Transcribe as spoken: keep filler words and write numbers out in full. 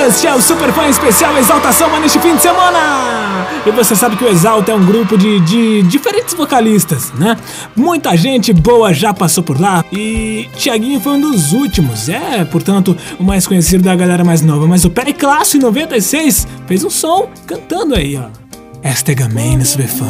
Este é o Super Fã Especial Exaltação Mano neste fim de semana. E você sabe que o Exalta é um grupo de, de diferentes vocalistas, né? Muita gente boa já passou por lá e Thiaguinho foi um dos últimos. É, portanto, o mais conhecido da galera mais nova. Mas o Periclasso em noventa e seis fez um som cantando aí, ó. Esta é Gamay no Super Fã.